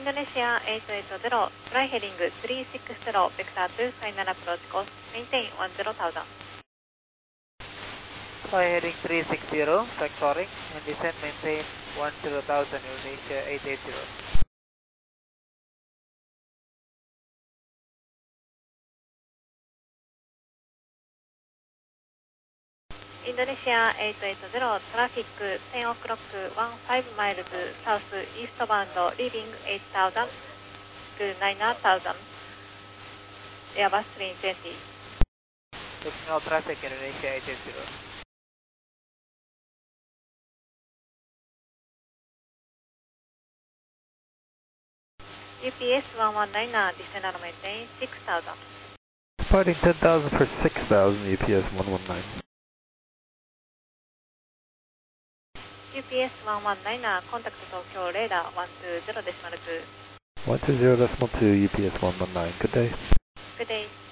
Indonesia 880, fly heading 360, vector 2, final approach course, maintain 10,000. Fly heading 360, vectoring, and descend maintain 10,000, Indonesia 880. Indonesia 880, traffic 10 o'clock, 15 miles south eastbound, leaving 8,000 to 9,000, Airbus 320. Signal traffic, Indonesia 880. UPS 119, descend and maintain 6,000. Fighting 10,000 for 6,000, UPS 119. UPS 119, contact Tokyo radar 120.2. 120.2, UPS 119, good day. Good day.